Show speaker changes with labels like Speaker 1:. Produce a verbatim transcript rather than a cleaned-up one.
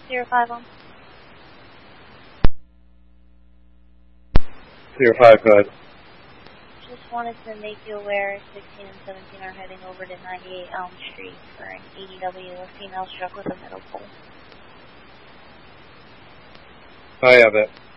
Speaker 1: zero five on.
Speaker 2: zero five, go ahead.
Speaker 1: Just wanted to make you aware sixteen and seventeen are heading over to ninety-eight Elm Street for an A D W, a female struck with a metal pole.
Speaker 2: I have it.